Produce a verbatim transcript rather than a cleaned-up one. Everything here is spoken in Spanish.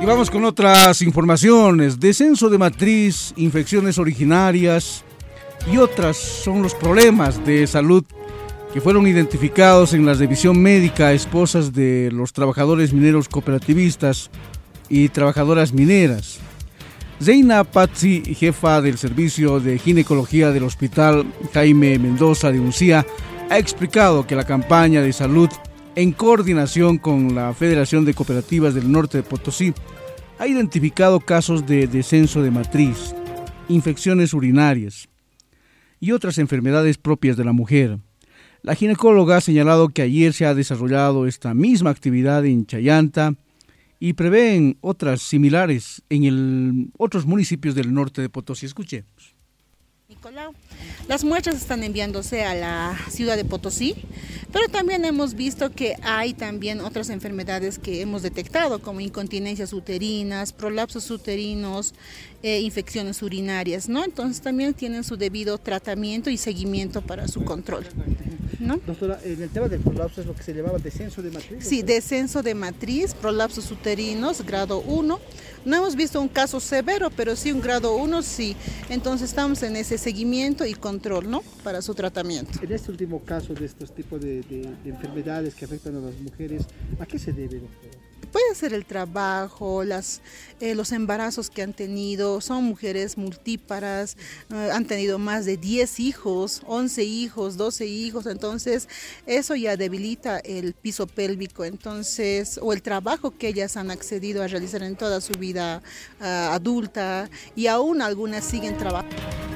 Y vamos con otras informaciones. Descenso de matriz, infecciones originarias y otras son los problemas de salud que fueron identificados en la revisión médica a esposas de los trabajadores mineros cooperativistas y trabajadoras mineras. Zeina Pazzi, jefa del servicio de ginecología del Hospital Jaime Mendoza de Uncía, ha explicado que la campaña de salud, en coordinación con la Federación de Cooperativas del Norte de Potosí, ha identificado casos de descenso de matriz, infecciones urinarias y otras enfermedades propias de la mujer. La ginecóloga ha señalado que ayer se ha desarrollado esta misma actividad en Chayanta y prevén otras similares en el, otros municipios del norte de Potosí. Escuchemos. Nicolau, las muestras están enviándose a la ciudad de Potosí, pero también hemos visto que hay también otras enfermedades que hemos detectado, como incontinencias uterinas, prolapsos uterinos, eh, infecciones urinarias, ¿no? Entonces también tienen su debido tratamiento y seguimiento para su control, ¿no? Doctora, en el tema del prolapso es lo que se llamaba descenso de matriz. Sí, descenso de matriz, prolapsos uterinos, grado uno. No hemos visto un caso severo, pero sí un grado uno, sí. Entonces estamos en ese seguimiento y control, ¿no? Para su tratamiento. En este último caso de estos tipos de, de, de enfermedades que afectan a las mujeres, ¿a qué se debe, doctora? Puede ser el trabajo, las, eh, los embarazos que han tenido, son mujeres multíparas, eh, han tenido más de diez hijos, once hijos, doce hijos, entonces eso ya debilita el piso pélvico, entonces, o el trabajo que ellas han accedido a realizar en toda su vida uh, adulta, y aún algunas siguen trabajando.